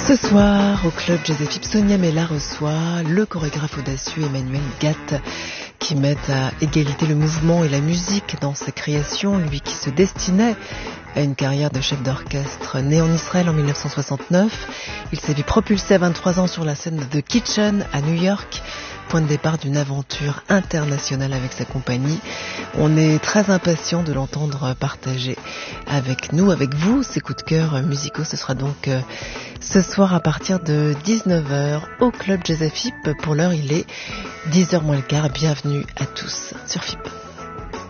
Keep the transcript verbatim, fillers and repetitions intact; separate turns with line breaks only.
Ce soir, au club Joséphine, Sonia Mella reçoit le chorégraphe audacieux Emmanuel Gatt, qui met à égalité le mouvement et la musique dans sa création, lui qui se destinait à une carrière de chef d'orchestre. Né en Israël en mille neuf cent soixante-neuf, il s'est vu propulsé à vingt-trois ans sur la scène de The Kitchen à New York, point de départ d'une aventure internationale avec sa compagnie. On est très impatient de l'entendre partager avec nous, avec vous, ses coups de cœur musicaux. Ce sera donc euh, ce soir à partir de dix-neuf heures au club Jazz F I P. Pour l'heure, il est dix heures moins le quart. Bienvenue à tous sur F I P.